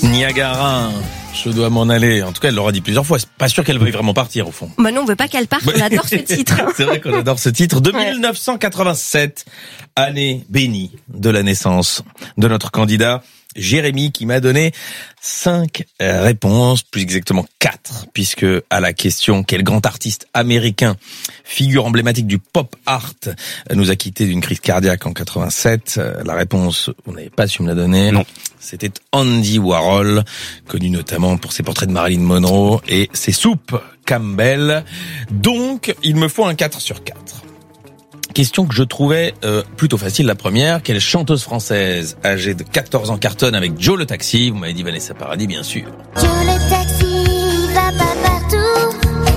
Niagara, je dois m'en aller. En tout cas, elle l'aura dit plusieurs fois. C'est pas sûr qu'elle veuille vraiment partir, au fond. Bah non, on veut pas qu'elle parte. On adore ce titre. C'est vrai qu'on adore ce titre. De 1987, année bénie de la naissance de notre candidat Jérémy, qui m'a donné 5 réponses, plus exactement 4, puisque à la question quel grand artiste américain, figure emblématique du pop art, nous a quitté d'une crise cardiaque en 87, la réponse, vous n'avez pas su me la donner. Non. C'était Andy Warhol, connu notamment pour ses portraits de Marilyn Monroe et ses soupes Campbell. Donc, il me faut un 4 sur 4. Question que je trouvais plutôt facile, la première. Quelle chanteuse française âgée de 14 ans cartonne avec Joe le Taxi? Vous m'avez dit Vanessa Paradis, bien sûr. Joe le taxi va pas partout.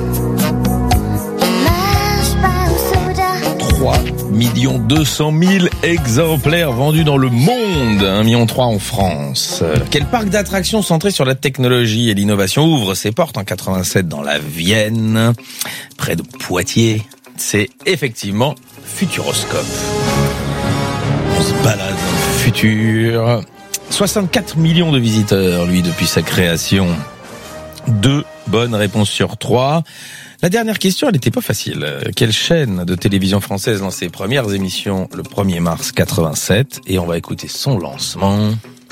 Il marche pas au soda. 3 200 000 exemplaires vendus dans le monde. 1,3 million en France. Quel parc d'attractions centré sur la technologie et l'innovation ouvre ses portes en 87 dans la Vienne, près de Poitiers? C'est effectivement Futuroscope. On se balade dans le futur. 64 millions de visiteurs, lui, depuis sa création. 2 bonnes réponses sur 3. La dernière question, elle n'était pas facile. Quelle chaîne de télévision française lance ses premières émissions le 1er mars 87? Et on va écouter son lancement.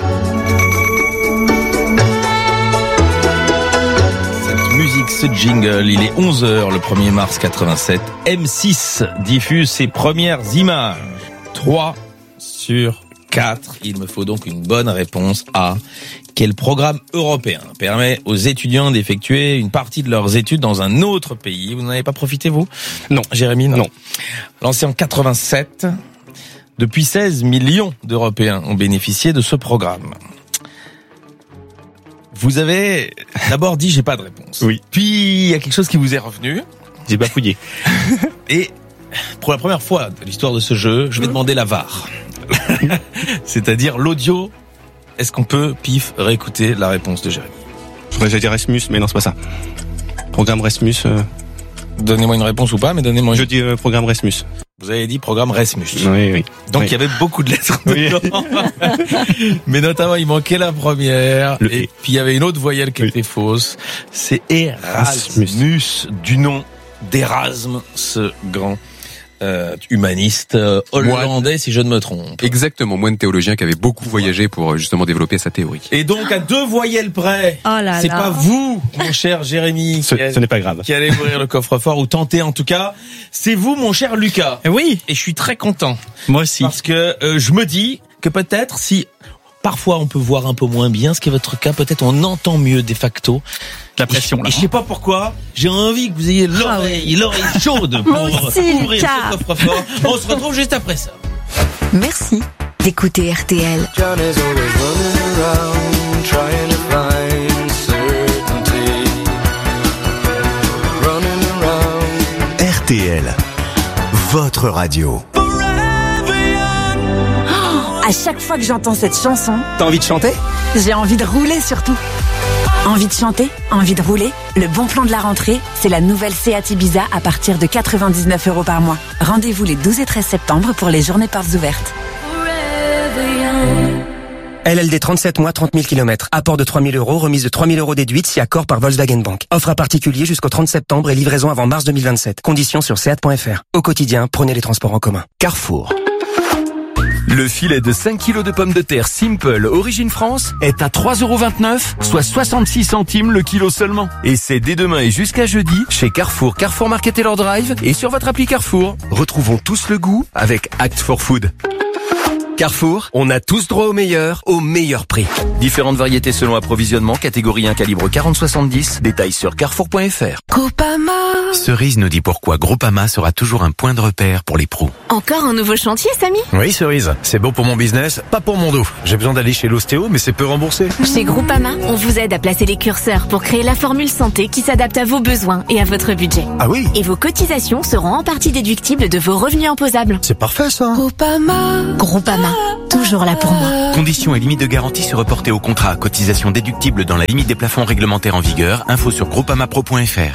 Musique, ce jingle, il est 11h le 1er mars 87. M6 diffuse ses premières images. 3 sur 4. Il me faut donc une bonne réponse à quel programme européen permet aux étudiants d'effectuer une partie de leurs études dans un autre pays? Vous n'en avez pas profité, vous? Non. Jérémy, non. Non. Lancé en 87, depuis 16 millions d'Européens ont bénéficié de ce programme. Vous avez d'abord dit j'ai pas de réponse. Oui. Puis il y a quelque chose qui vous est revenu. J'ai bafouillé. Et pour la première fois de l'histoire de ce jeu, je vais demander la VAR. C'est-à-dire l'audio. Est-ce qu'on peut, pif, réécouter la réponse de Jérémy? J'allais dire Rasmus, mais non, c'est pas ça. Programme Rasmus. Donnez-moi une réponse ou pas, mais donnez-moi une... Je dis programme Rasmus. Vous avez dit programme Rasmus. Oui, oui. Donc oui. il y avait beaucoup de lettres dedans. Mais notamment, il manquait la première. Et puis il y avait une autre voyelle qui était fausse. C'est Erasmus, du nom d'Erasme, ce grand humaniste hollandais, si je ne me trompe. Exactement, moine théologien qui avait beaucoup voyagé pour justement développer sa théorie. Et donc à 2 voyelles près, c'est pas vous, mon cher Jérémy, ce n'est pas grave, qui allez ouvrir le coffre-fort ou tenter en tout cas. C'est vous, mon cher Lucas. Oui. Et je suis très content. Moi aussi. Parce que je me dis que peut-être si parfois on peut voir un peu moins bien, ce qui est votre cas, peut-être on entend mieux de facto. La pression, là. Et je sais pas pourquoi, j'ai envie que vous ayez l'oreille chaude pour ouvrir ce coffre-fort. On se retrouve juste après ça. Merci d'écouter RTL. RTL, votre radio. À chaque fois que j'entends cette chanson, T'as envie de chanter? j'ai envie de rouler surtout. Envie de chanter, envie de rouler. Le bon plan de la rentrée, c'est la nouvelle Seat Ibiza à partir de 99 € par mois. Rendez-vous les 12 et 13 septembre pour les journées portes ouvertes. LLD 37 mois, 30 000 km. Apport de 3 000 €, remise de 3 000 € déduite si accord par Volkswagen Bank. Offre à particulier jusqu'au 30 septembre et livraison avant mars 2027. Conditions sur seat.fr. Au quotidien, prenez les transports en commun. Carrefour. Le filet de 5 kg de pommes de terre Simple Origine France est à 3,29 €, soit 66 centimes le kilo seulement. Et c'est dès demain et jusqu'à jeudi chez Carrefour, Carrefour Market Taylor Drive et sur votre appli Carrefour. Retrouvons tous le goût avec Act for Food. Carrefour, on a tous droit au meilleur prix. Différentes variétés selon approvisionnement, catégorie 1 calibre 40-70, détails sur carrefour.fr. Groupama. Cerise nous dit pourquoi Groupama sera toujours un point de repère pour les pros. Encore un nouveau chantier, Samy? Oui, Cerise, c'est bon pour mon business, pas pour mon dos. J'ai besoin d'aller chez l'ostéo, mais c'est peu remboursé. Chez Groupama, on vous aide à placer les curseurs pour créer la formule santé qui s'adapte à vos besoins et à votre budget. Ah oui? Et vos cotisations seront en partie déductibles de vos revenus imposables. C'est parfait ça. Groupama, toujours là pour moi. Conditions et limites de garantie se reporter au contrat. Cotisation déductible dans la limite des plafonds réglementaires en vigueur. Info sur groupamapro.fr. Dites donc,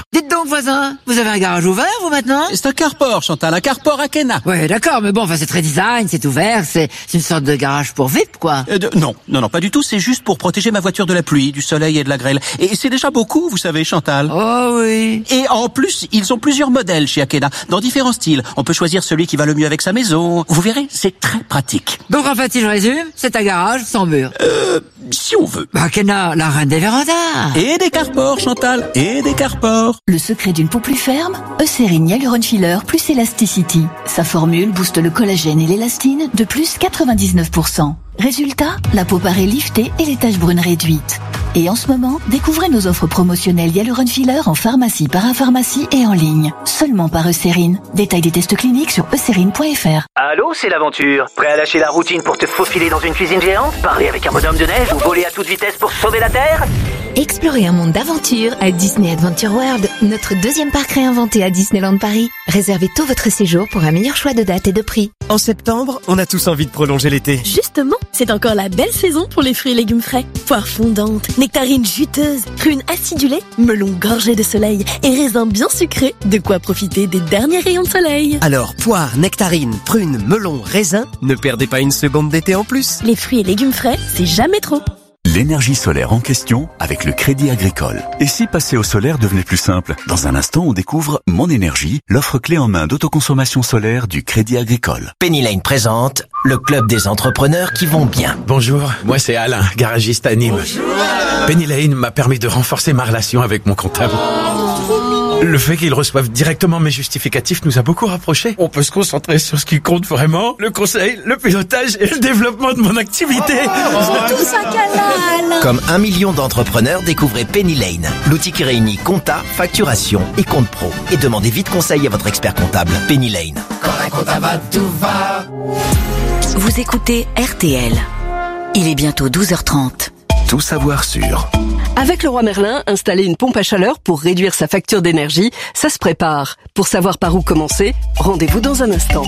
voisin. Vous avez un garage ouvert, vous, maintenant? C'est un carport, Chantal, un carport Akena. Ouais, d'accord, mais bon, enfin, c'est très design, c'est ouvert, c'est une sorte de garage pour VIP, quoi. Non, pas du tout, c'est juste pour protéger ma voiture de la pluie, du soleil et de la grêle. Et c'est déjà beaucoup, vous savez, Chantal. Oh oui. Et en plus, ils ont plusieurs modèles chez Akena, dans différents styles. On peut choisir celui qui va le mieux avec sa maison. Vous verrez, c'est très pratique. Donc, en fait, si je résume, c'est un garage sans mur. Si on veut. Akena, la reine des vérandas. Et des carports, Chantal, et des carports. Le secret d'une peau plus ferme, Eucérine Hyaluron Filler plus Elasticity. Sa formule booste le collagène et l'élastine de plus 99%. Résultat, la peau paraît liftée et les taches brunes réduites. Et en ce moment, découvrez nos offres promotionnelles Hyaluron Filler en pharmacie, parapharmacie et en ligne. Seulement par Eucérine. Détail des tests cliniques sur eucérine.fr. Allô, c'est l'aventure. Prêt à lâcher la routine pour te faufiler dans une cuisine géante? Parler avec un bonhomme de neige ou voler à toute vitesse pour sauver la Terre? Explorez un monde d'aventure à Disney Adventure World, notre deuxième parc réinventé à Disneyland Paris. Réservez tôt votre séjour pour un meilleur choix de date et de prix. En septembre, on a tous envie de prolonger l'été. Justement, c'est encore la belle saison pour les fruits et légumes frais. Poires fondantes, nectarines juteuses, prunes acidulées, melons gorgés de soleil et raisins bien sucrés. De quoi profiter des derniers rayons de soleil. Alors, poires, nectarines, prunes, melons, raisins, ne perdez pas une seconde d'été en plus. Les fruits et légumes frais, c'est jamais trop. L'énergie solaire en question avec le Crédit Agricole. Et si passer au solaire devenait plus simple? Dans un instant, on découvre Mon Énergie, l'offre clé en main d'autoconsommation solaire du Crédit Agricole. Penny Lane présente le club des entrepreneurs qui vont bien. Bonjour, moi c'est Alain, garagiste à Nîmes. Penny Lane m'a permis de renforcer ma relation avec mon comptable. Le fait qu'ils reçoivent directement mes justificatifs nous a beaucoup rapprochés. On peut se concentrer sur ce qui compte vraiment, le conseil, le pilotage et le développement de mon activité. C'est tout ça qu'elle a. Comme 1 million d'entrepreneurs, découvrez Penny Lane, l'outil qui réunit compta, facturation et compte pro. Et demandez vite conseil à votre expert comptable. Penny Lane. Quand un comptable va, tout va. Vous écoutez RTL. Il est bientôt 12h30. Tout savoir sur... Avec Leroy Merlin, installer une pompe à chaleur pour réduire sa facture d'énergie, ça se prépare. Pour savoir par où commencer, rendez-vous dans un instant.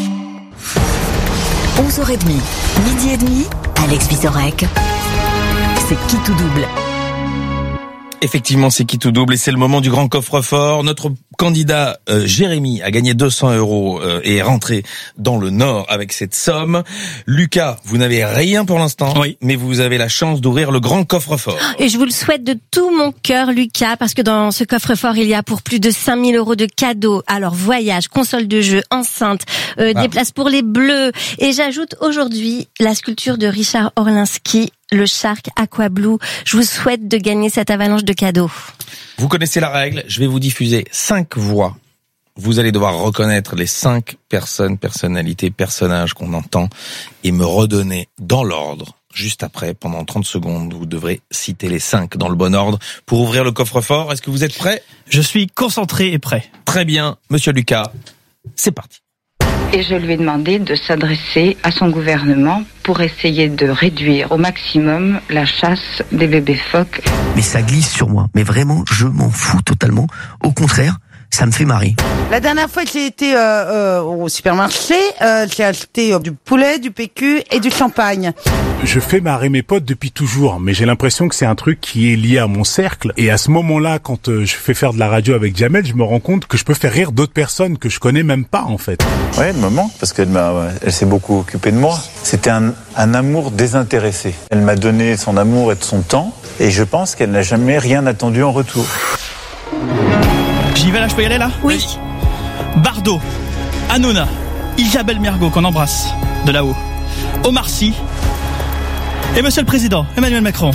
11h30, midi et demi, Alex Vizorek. C'est qui tout double? Effectivement, c'est qui tout double et c'est le moment du grand coffre-fort. Notre candidat Jérémy a gagné 200 € et est rentré dans le Nord avec cette somme. Lucas, vous n'avez rien pour l'instant, oui, mais vous avez la chance d'ouvrir le grand coffre-fort. Et je vous le souhaite de tout mon cœur, Lucas, parce que dans ce coffre-fort, il y a pour plus de 5 000 € de cadeaux. Alors, voyage, console de jeu, enceinte, des places pour les Bleus. Et j'ajoute aujourd'hui la sculpture de Richard Orlinski, le Shark Aqua Blue. Je vous souhaite de gagner cette avalanche de cadeaux. Vous connaissez la règle, je vais vous diffuser 5 voix. Vous allez devoir reconnaître les 5 personnes, personnalités, personnages qu'on entend et me redonner dans l'ordre. Juste après, pendant 30 secondes, vous devrez citer les 5 dans le bon ordre pour ouvrir le coffre-fort. Est-ce que vous êtes prêts? Je suis concentré et prêt. Très bien, monsieur Lucas, c'est parti. Et je lui ai demandé de s'adresser à son gouvernement pour essayer de réduire au maximum la chasse des bébés phoques. Mais ça glisse sur moi. Mais vraiment, je m'en fous totalement. Au contraire, ça me fait marrer. La dernière fois que j'ai été au supermarché, j'ai acheté du poulet, du PQ et du champagne. Je fais marrer mes potes depuis toujours, mais j'ai l'impression que c'est un truc qui est lié à mon cercle. Et à ce moment-là, quand je fais faire de la radio avec Jamel, je me rends compte que je peux faire rire d'autres personnes que je connais même pas, en fait. Ouais, elle me manque parce qu'elle elle s'est beaucoup occupée de moi. C'était un amour désintéressé. Elle m'a donné son amour et de son temps, et je pense qu'elle n'a jamais rien attendu en retour. J'y vais là, je peux y aller là? Oui. Bardot, Hanouna, Isabelle Mergo qu'on embrasse de là-haut, Omar Sy et Monsieur le Président Emmanuel Macron.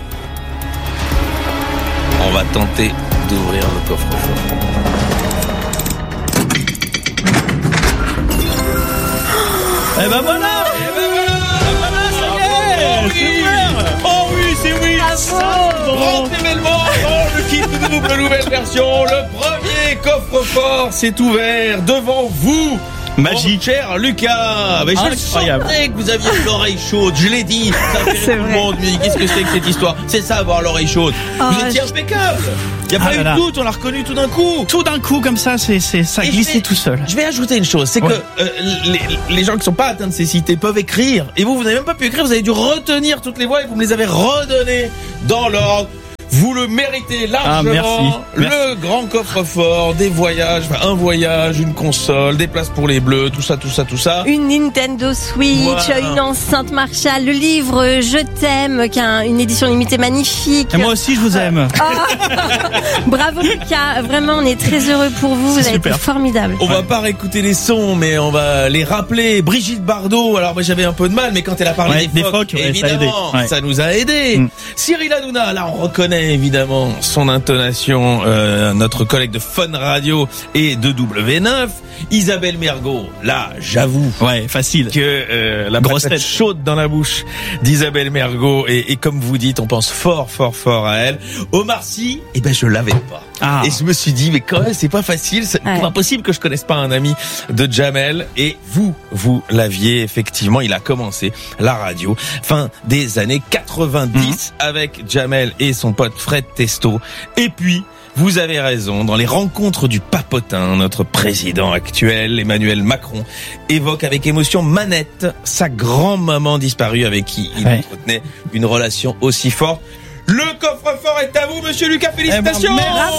On va tenter d'ouvrir le coffre-fort. Et ben voilà, ça y est. Oh oui, c'est oui. Grand événement, le kit de double nouvelle version, le premier coffre-fort s'est ouvert devant vous. Magique. Cher Lucas, mais je sentais que vous aviez l'oreille chaude, je l'ai dit, ça fait tout le monde, mais qu'est-ce que c'est que cette histoire? C'est ça, avoir l'oreille chaude. Vous étiez impeccable. Il n'y a pas eu de doute, on l'a reconnu tout d'un coup. Tout d'un coup, comme ça, ça a glissé tout seul. Je vais ajouter une chose, c'est que les gens qui ne sont pas atteints de cécité peuvent écrire, et vous n'avez même pas pu écrire, vous avez dû retenir toutes les voix et vous me les avez redonnées dans l'ordre. Vous le méritez largement. Merci. Le grand coffre-fort, des voyages, un voyage, une console, des places pour les Bleus, tout ça. Une Nintendo Switch, une enceinte Marshall, le livre Je t'aime, qui a une édition limitée magnifique. Et moi aussi, je vous aime. Bravo Lucas, vraiment, on est très heureux pour vous. Vous avez été formidable. On va pas réécouter les sons, mais on va les rappeler. Brigitte Bardot, alors moi j'avais un peu de mal, mais quand elle a parlé des phoques, évidemment, ça nous a aidé. Cyril Hanouna, là on reconnaît évidemment son intonation, notre collègue de Fun Radio et de W9. Isabelle Mergo, là j'avoue, facile, que la grosse tête chaude dans la bouche d'Isabelle Mergo, et comme vous dites, on pense fort à elle. Omar Sy, je l'avais pas. Et je me suis dit, mais quand même c'est pas facile, c'est impossible que je connaisse pas un ami de Jamel. Et vous l'aviez effectivement, il a commencé la radio fin des années 90 avec Jamel et son pote Fred Testo. Et puis vous avez raison, dans les rencontres du papotin, notre président actuel, Emmanuel Macron, évoque avec émotion Manette, sa grand-maman disparue avec qui il entretenait une relation aussi forte. Le coffre-fort est à vous, monsieur Lucas, félicitations.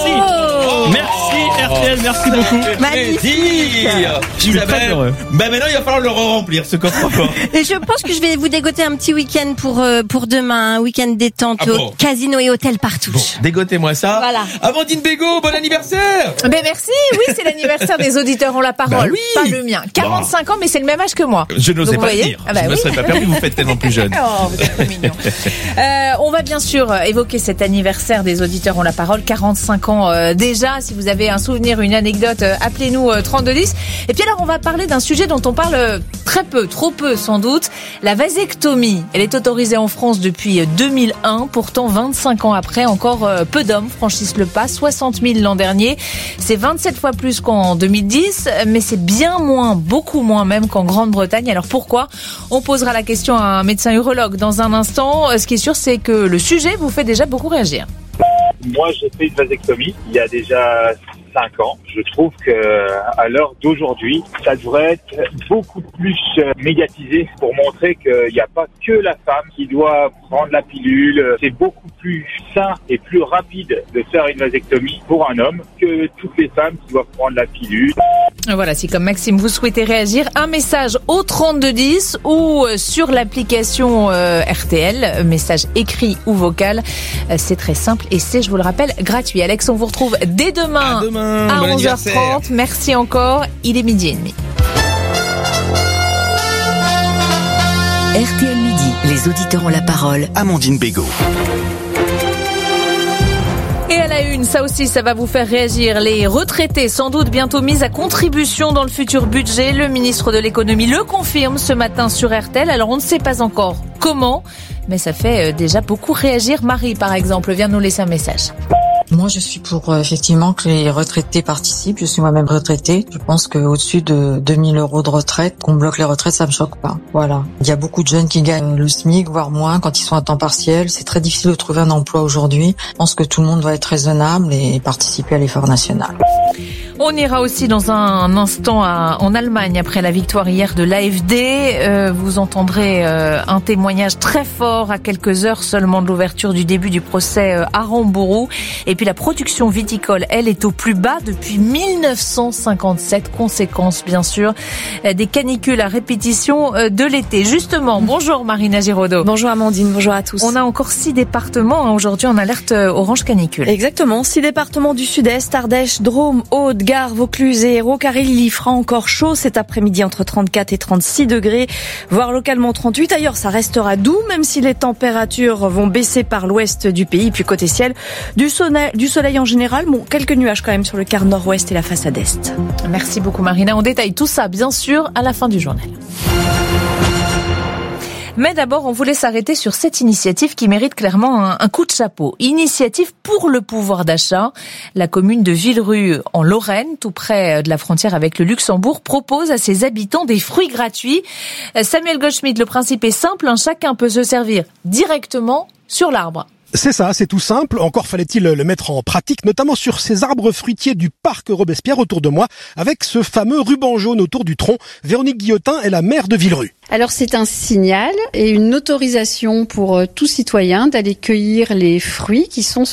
Merci RTL, merci beaucoup. Magnifique. Isabelle, maintenant il va falloir le remplir ce coffre-fort. Et je pense que je vais vous dégoter un petit week-end pour demain, un week-end détente au casino et hôtel partout. Dégotez-moi ça. Voilà. Amandine Bégaud, bon anniversaire. Merci, oui, c'est l'anniversaire des auditeurs ont la parole, pas le mien. 45 ans, mais c'est le même âge que moi. Je n'osais pas le dire. Je me serais pas permis, vous faites tellement plus jeune. Vous êtes trop mignon. On va bien sûr évoquer cet anniversaire des auditeurs ont la parole, 45 ans déjà. Si vous avez un souvenir, une anecdote, appelez-nous 3210. Et puis alors on va parler d'un sujet dont on parle très peu, trop peu sans doute, la vasectomie. Elle est autorisée en France depuis 2001, pourtant 25 ans après, encore peu d'hommes franchissent le pas, 60 000 l'an dernier. C'est 27 fois plus qu'en 2010, mais c'est bien moins, beaucoup moins même qu'en Grande-Bretagne. Alors pourquoi ? On posera la question à un médecin urologue dans un instant. Ce qui est sûr, c'est que le sujet vous fait déjà beaucoup réagir. Moi, j'ai fait une vasectomie il y a déjà 5 ans. Je trouve que à l'heure d'aujourd'hui, ça devrait être beaucoup plus médiatisé pour montrer qu'il n'y a pas que la femme qui doit prendre la pilule. C'est beaucoup plus sain et plus rapide de faire une vasectomie pour un homme que toutes les femmes qui doivent prendre la pilule. Voilà, si comme Maxime vous souhaitez réagir, un message au 3210 ou sur l'application RTL, message écrit ou vocal. C'est très simple et c'est, je vous le rappelle, gratuit. Alex, on vous retrouve dès demain à 11h30. Merci encore, il est 12h30. RTL Midi, les auditeurs ont la parole. Amandine Bégaud. Et à la une, ça aussi, ça va vous faire réagir. Les retraités, sans doute bientôt mis à contribution dans le futur budget. Le ministre de l'économie le confirme ce matin sur RTL. Alors, on ne sait pas encore comment, mais ça fait déjà beaucoup réagir. Marie, par exemple, vient nous laisser un message. Moi, je suis pour effectivement que les retraités participent. Je suis moi-même retraitée. Je pense qu'au-dessus de 2000 € de retraite, qu'on bloque les retraites, ça me choque pas. Voilà. Il y a beaucoup de jeunes qui gagnent le SMIC, voire moins, quand ils sont à temps partiel. C'est très difficile de trouver un emploi aujourd'hui. Je pense que tout le monde doit être raisonnable et participer à l'effort national. On ira aussi dans un instant en Allemagne après la victoire hier de l'AfD. Vous entendrez un témoignage très fort à quelques heures seulement de l'ouverture du début du procès Aramburu. Et puis la production viticole, elle, est au plus bas depuis 1957. Conséquence, bien sûr, des canicules à répétition de l'été. Justement, bonjour Marina Giraudot. Bonjour Amandine, bonjour à tous. On a encore 6 départements aujourd'hui en alerte orange canicule. Exactement, 6 départements du sud-est, Ardèche, Drôme, Aude, Gare, Vaucluse et Hérault, car il y fera encore chaud cet après-midi entre 34 et 36 degrés, voire localement 38. Ailleurs, ça restera doux, même si les températures vont baisser par l'ouest du pays. Puis côté ciel, du soleil en général, bon, quelques nuages quand même sur le quart nord-ouest et la façade est. Merci beaucoup Marina. On détaille tout ça, bien sûr, à la fin du journal. Mais d'abord, on voulait s'arrêter sur cette initiative qui mérite clairement un coup de chapeau. Initiative pour le pouvoir d'achat. La commune de Villerue, en Lorraine, tout près de la frontière avec le Luxembourg, propose à ses habitants des fruits gratuits. Samuel Goldschmidt, le principe est simple, chacun peut se servir directement sur l'arbre. C'est ça, c'est tout simple. Encore fallait-il le mettre en pratique, notamment sur ces arbres fruitiers du parc Robespierre autour de moi, avec ce fameux ruban jaune autour du tronc. Véronique Guillotin est la maire de Villerue. Alors c'est un signal et une autorisation pour tout citoyen d'aller cueillir les fruits qui sont